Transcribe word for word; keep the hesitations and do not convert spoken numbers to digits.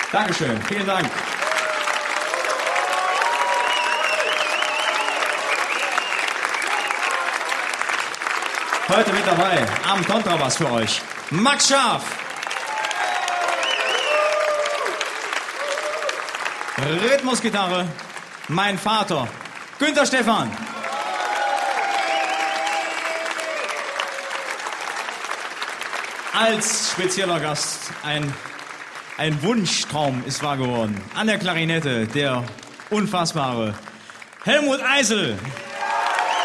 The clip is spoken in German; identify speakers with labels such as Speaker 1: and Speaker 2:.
Speaker 1: Dankeschön, vielen Dank. Heute mit dabei am Kontrabass für euch Max Scharf. Rhythmusgitarre, mein Vater, Günther Stephan. Als spezieller Gast ein, ein Wunschtraum ist wahr geworden. An der Klarinette der unfassbare Helmut Eisel.